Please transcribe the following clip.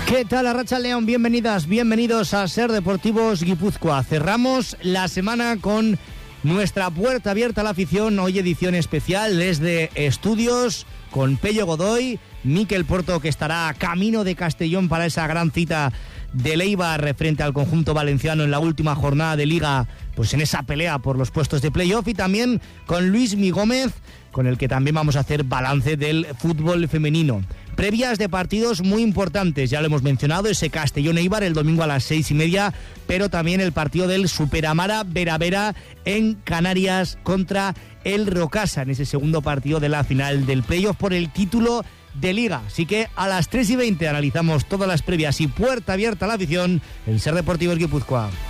¿Qué tal, Arratsaldeon? Bienvenidas, bienvenidos a Ser Deportivos Guipúzcoa. Cerramos la semana con nuestra puerta abierta a la afición. Hoy edición especial desde estudios con Pello Godoy, Mikel Porto, que estará camino de Castellón para esa gran cita del Eibar frente al conjunto valenciano en la última jornada de Liga, pues en esa pelea por los puestos de playoff, y también con Luismi Gómez, con el que también vamos a hacer balance del fútbol femenino. Previas de partidos muy importantes, ya lo hemos mencionado, ese Castellón-Eibar el domingo a las 6:30, pero también el partido del Superamara Vera en Canarias contra el Rocasa, en ese segundo partido de la final del playoff por el título de Liga. Así que a las 3:20 analizamos todas las previas y puerta abierta a la afición, el Ser Deportivos Guipúzcoa.